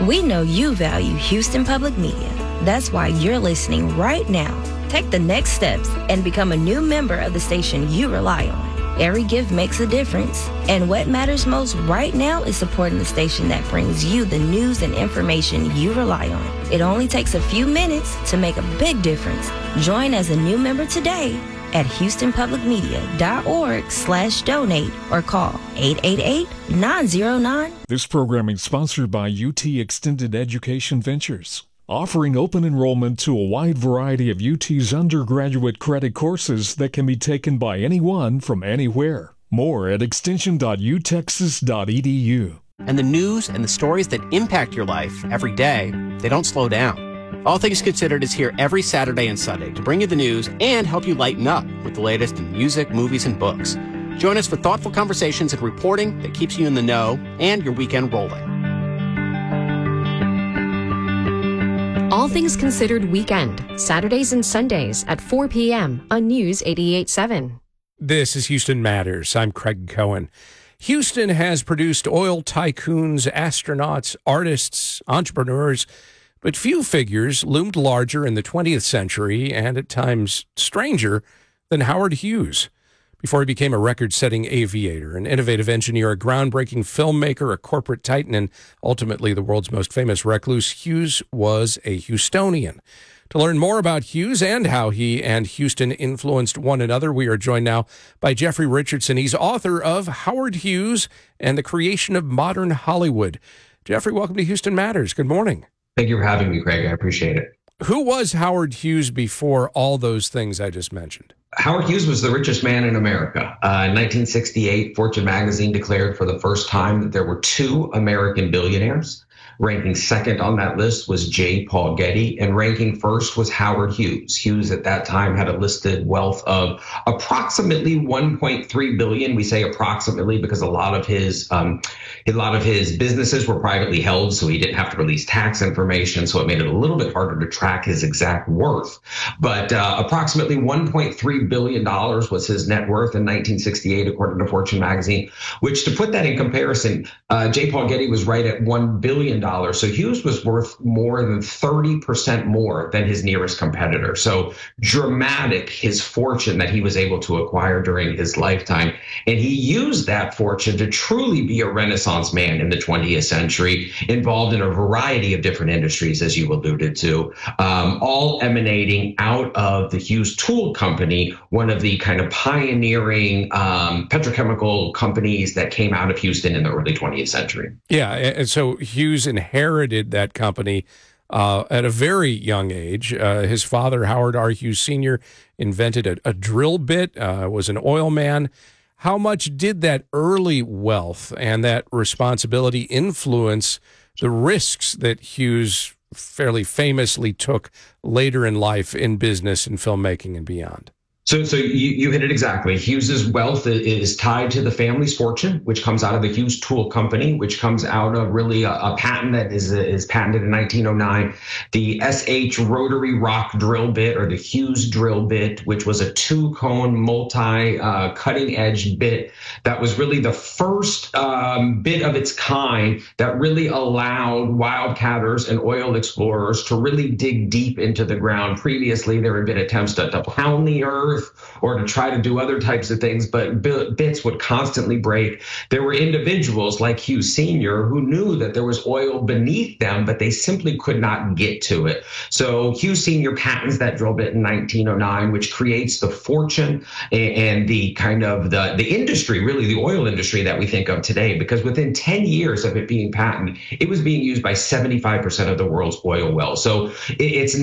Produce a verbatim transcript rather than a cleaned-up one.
We know you value Houston Public Media. That's why you're listening right now. Take the next steps and become a new member of the station you rely on. Every gift makes a difference, and what matters most right now is supporting the station that brings you the news and information you rely on. It only takes a few minutes to make a big difference. Join as a new member today at houstonpublicmedia.org slash donate or call eight eight eight, nine zero nine. This programming is sponsored by U T Extended Education Ventures, offering open enrollment to a wide variety of U T's undergraduate credit courses that can be taken by anyone from anywhere. More at extension dot u texas dot e d u. And the news and the stories that impact your life every day, they don't slow down. All Things Considered is here every Saturday and Sunday to bring you the news and help you lighten up with the latest in music, movies, and books. Join us for thoughtful conversations and reporting that keeps you in the know and your weekend rolling. All Things Considered Weekend, Saturdays and Sundays at four p.m. on News eighty-eight point seven. This is Houston Matters. I'm Craig Cohen. Houston has produced oil tycoons, astronauts, artists, entrepreneurs, but few figures loomed larger in the twentieth century and at times stranger than Howard Hughes. Before he became a record-setting aviator, an innovative engineer, a groundbreaking filmmaker, a corporate titan, and ultimately the world's most famous recluse, Hughes was a Houstonian. To learn more about Hughes and how he and Houston influenced one another, we are joined now by Jeffrey Richardson. He's author of Howard Hughes and the Creation of Modern Hollywood. Jeffrey, welcome to Houston Matters. Good morning. Thank you for having me, Craig. I appreciate it. Who was Howard Hughes before all those things I just mentioned? Howard Hughes was the richest man in America. Uh, in nineteen sixty-eight, Fortune magazine declared for the first time that there were two American billionaires. Ranking second on that list was J. Paul Getty, and ranking first was Howard Hughes. Hughes at that time had a listed wealth of approximately one point three billion dollars. We say approximately because a lot of his um, a lot of his businesses were privately held, so he didn't have to release tax information, so it made it a little bit harder to track his exact worth. But uh, approximately one point three billion dollars was his net worth in nineteen sixty-eight, according to Fortune magazine, which, to put that in comparison, uh, J. Paul Getty was right at one billion dollars. So Hughes was worth more than thirty percent more than his nearest competitor. So dramatic, his fortune that he was able to acquire during his lifetime. And he used that fortune to truly be a Renaissance man in the twentieth century, involved in a variety of different industries, as you alluded to, um, all emanating out of the Hughes Tool Company, one of the kind of pioneering um, petrochemical companies that came out of Houston in the early twentieth century. Yeah, and so Hughes inherited that company uh, at a very young age. Uh, his father, Howard R. Hughes Senior, invented a, a drill bit, uh, was an oil man. How much did that early wealth and that responsibility influence the risks that Hughes fairly famously took later in life in business and filmmaking and beyond? So, so you, you hit it exactly. Hughes's wealth is tied to the family's fortune, which comes out of the Hughes Tool Company, which comes out of really a, a patent that is is patented in nineteen oh nine, the S H rotary rock drill bit, or the Hughes drill bit, which was a two-cone multi uh, cutting-edge bit that was really the first um, bit of its kind that really allowed wildcatters and oil explorers to really dig deep into the ground. Previously, there had been attempts to, to pound the earth or to try to do other types of things, but bits would constantly break. There were individuals like Hughes Senior who knew that there was oil beneath them, but they simply could not get to it. So Hughes Senior patents that drill bit in nineteen oh nine, which creates the fortune and the kind of the, the industry, really the oil industry that we think of today, because within ten years of it being patented, it was being used by seventy-five percent of the world's oil wells. So it's